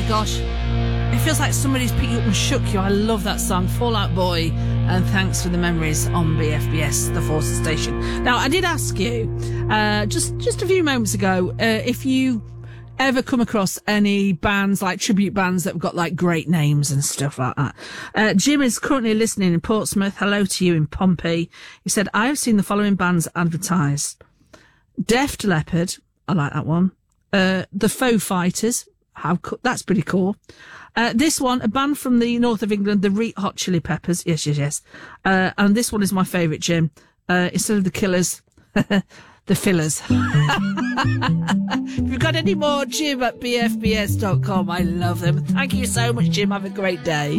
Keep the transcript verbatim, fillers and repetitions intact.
gosh. It feels like somebody's picked you up and shook you. I love that song, Fall Out Boy, and thanks for the memories on B F B S, the Forces Station. Now, I did ask you, uh, just, just a few moments ago, uh, if you ever come across any bands, like tribute bands that have got like great names and stuff like that. Uh, Jim is currently listening in Portsmouth. Hello to you in Pompey. He said, I have seen the following bands advertised. Deft Leppard. I like that one. Uh, the Foo Fighters. How co- that's pretty cool. Uh, this one, a band from the north of England, the Red Hot Chili Peppers. Yes, yes, yes. Uh, and this one is my favourite, Jim. Uh, instead of the Killers, the Fillers. If you've got any more, Jim at b f b s dot com. I love them. Thank you so much, Jim. Have a great day.